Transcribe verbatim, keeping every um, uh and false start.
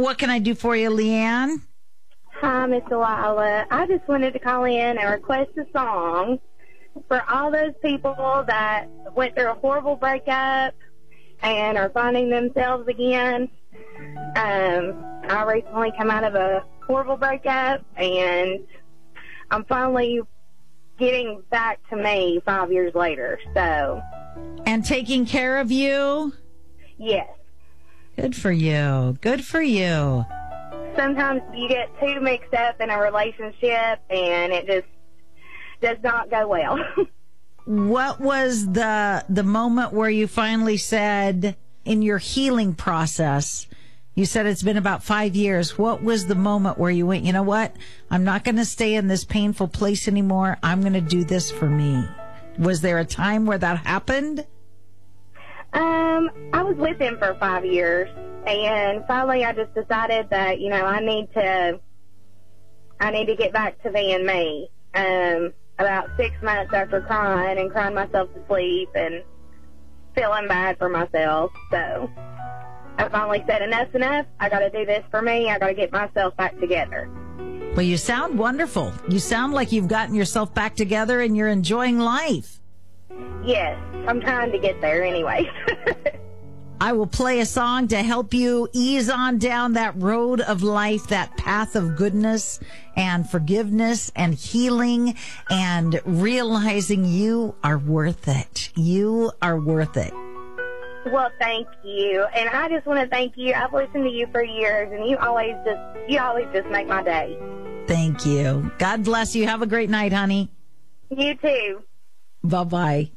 What can I do for you, Leanne? Hi, Miss Delilah. I just wanted to call in and request a song for all those people that went through a horrible breakup and are finding themselves again. Um, I recently come out of a horrible breakup, and I'm finally getting back to me five years later. So, and taking care of you? Yes. Good for you. Good for you. Sometimes you get too mixed up in a relationship, and it just does not go well. What was the the moment where you finally said, in your healing process, you said it's been about five years. What was the moment where you went, you know what? I'm not going to stay in this painful place anymore. I'm going to do this for me. Was there a time where that happened? Um, I was with him for five years, and finally I just decided that, you know, I need to, I need to get back to being me. Um, about six months after crying and crying myself to sleep and feeling bad for myself. So I finally said, enough's enough. I got to do this for me. I got to get myself back together. Well, you sound wonderful. You sound like you've gotten yourself back together and you're enjoying life. Yes, I'm trying to get there anyway. I will play a song to help you ease on down that road of life, that path of goodness and forgiveness and healing and realizing you are worth it. You are worth it. Well, thank you. And I just want to thank you. I've listened to you for years, and you always just, you always just make my day. Thank you. God bless you. Have a great night, honey. You too. Bye-bye.